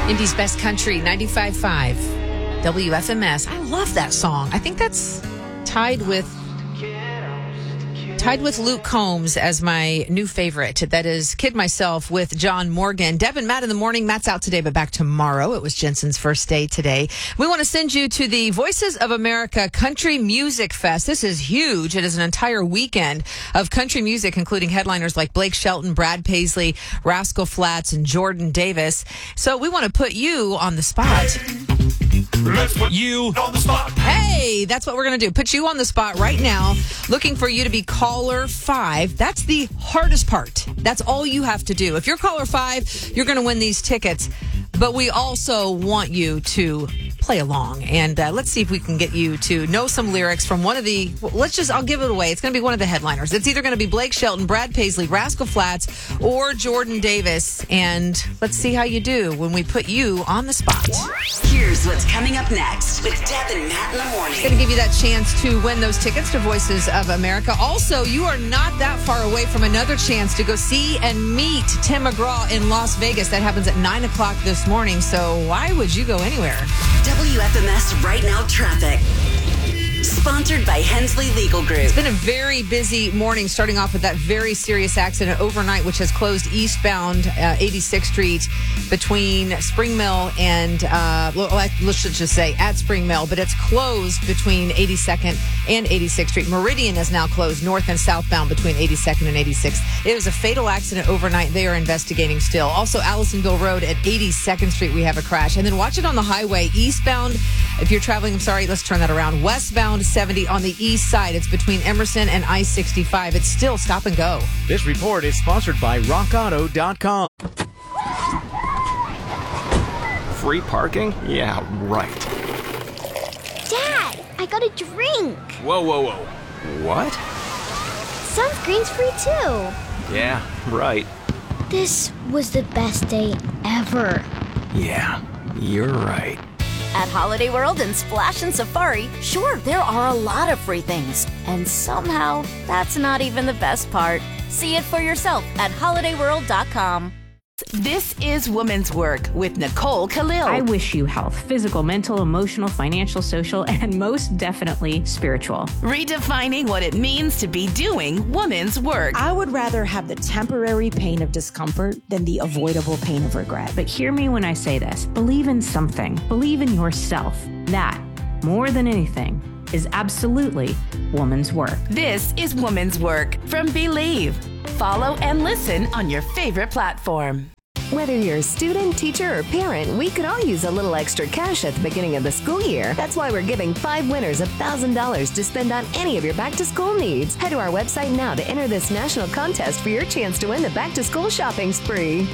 Indy's Best Country, 95.5 WFMS. I love that song. I think that's tied with Luke Combs as my new favorite. That is Kid Myself with John Morgan. Deb and Matt in the morning. Matt's out today, but back tomorrow. It was Jensen's first day today. We want to send you to the Voices of America Country Music Fest. This is huge. It is an entire weekend of country music, including headliners like Blake Shelton, Brad Paisley, Rascal Flatts, and Jordan Davis. So we want to put you on the spot. Let's put you on the spot. Hey, that's what we're going to do. Put you on the spot right now. Looking for you to be caller 5. That's the hardest part. That's all you have to do. If you're caller 5, you're going to win these tickets. But we also want you to play along. And let's see if we can get you to know some lyrics from one of the... I'll give it away. It's going to be one of the headliners. It's either going to be Blake Shelton, Brad Paisley, Rascal Flatts, or Jordan Davis. And let's see how you do when we put you on the spot. Here's what's coming up next with Deb and Matt in the morning. Going to give you that chance to win those tickets to Voices of America. Also, you are not that far away from another chance to go see and meet Tim McGraw in Las Vegas. That happens at 9 o'clock this morning. So why would you go anywhere? WFMS Right Now Traffic. Sponsored by Hensley Legal Group. It's been a very busy morning, starting off with that very serious accident overnight, which has closed eastbound 86th Street between Spring Mill and, let's just say at Spring Mill, but it's closed between 82nd and 86th Street. Meridian is now closed north and southbound between 82nd and 86th. It was a fatal accident overnight. They are investigating still. Also, Allisonville Road at 82nd Street, we have a crash. And then watch it on the highway eastbound. If you're traveling, let's turn that around. Westbound 70 on the east side. It's between Emerson and I-65. It's still stop and go. This report is sponsored by RockAuto.com. Free parking? Yeah, right. Dad, I got a drink. Whoa. What? Sunscreen's free too. Yeah, right. This was the best day ever. Yeah, you're right. At Holiday World and Splash and Safari, sure, there are a lot of free things. And somehow, that's not even the best part. See it for yourself at holidayworld.com. This is Women's Work with Nicole Khalil. I wish you health, physical, mental, emotional, financial, social, and most definitely spiritual. Redefining what it means to be doing women's work. I would rather have the temporary pain of discomfort than the avoidable pain of regret. But hear me when I say this. Believe in something. Believe in yourself. That, more than anything, is absolutely woman's work. This is Women's Work from Believe. Follow and listen on your favorite platform. Whether you're a student, teacher, or parent, we could all use a little extra cash at the beginning of the school year. That's why we're giving 5 winners $1,000 to spend on any of your back-to-school needs. Head to our website now to enter this national contest for your chance to win the back-to-school shopping spree.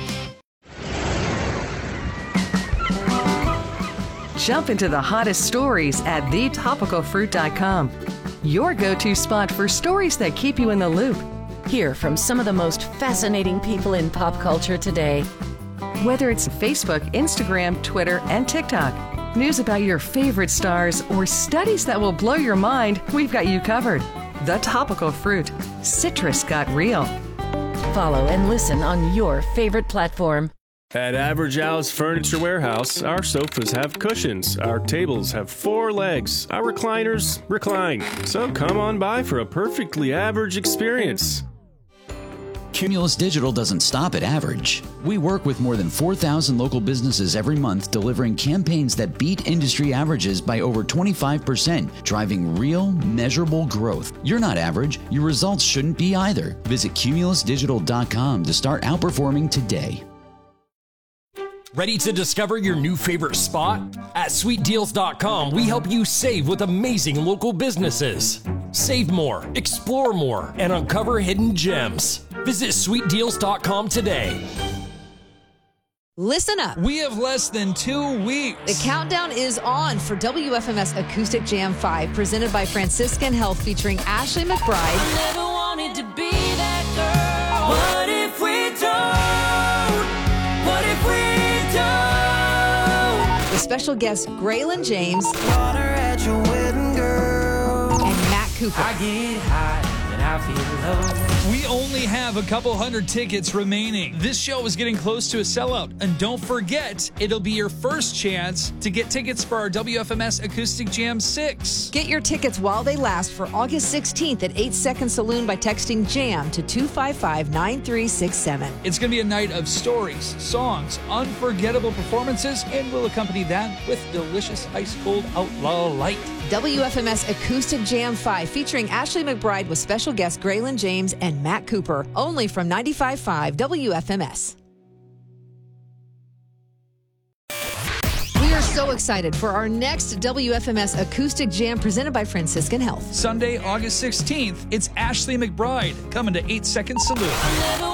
Jump into the hottest stories at thetopicalfruit.com. Your go-to spot for stories that keep you in the loop. Hear from some of the most fascinating people in pop culture today. Whether it's Facebook, Instagram, Twitter, and TikTok, news about your favorite stars, or studies that will blow your mind, we've got you covered. The Topical Fruit. Citrus got real. Follow and listen on your favorite platform. At Average Al's Furniture Warehouse, our sofas have cushions, our tables have 4 legs, our recliners recline. So come on by for a perfectly average experience. Cumulus Digital doesn't stop at average. We work with more than 4,000 local businesses every month, delivering campaigns that beat industry averages by over 25%, driving real, measurable growth. You're not average. Your results shouldn't be either. Visit cumulusdigital.com to start outperforming today. Ready to discover your new favorite spot? At sweetdeals.com, we help you save with amazing local businesses. Save more, explore more, and uncover hidden gems. Visit sweetdeals.com today. Listen up. We have less than 2 weeks. The countdown is on for WFMS Acoustic Jam 5, presented by Franciscan Health, featuring Ashley McBride. I never wanted to be that girl. What if we don't? What if we don't? The special guests Graylin James Water at your wedding, girl. and Matt Cooper. I get high and I feel low. We only have a couple hundred tickets remaining. This show is getting close to a sellout. And don't forget, it'll be your first chance to get tickets for our WFMS Acoustic Jam 6. Get your tickets while they last for August 16th at 8 Second Saloon by texting JAM to 255-9367. It's going to be a night of stories, songs, unforgettable performances, and we'll accompany that with delicious ice-cold Outlaw Light. WFMS Acoustic Jam 5 featuring Ashley McBride with special guests Graylin James and Matt Cooper. Only from 95.5 WFMS. We are so excited for our next WFMS Acoustic Jam presented by Franciscan Health. Sunday, August 16th, it's Ashley McBride coming to 8 Second Saloon.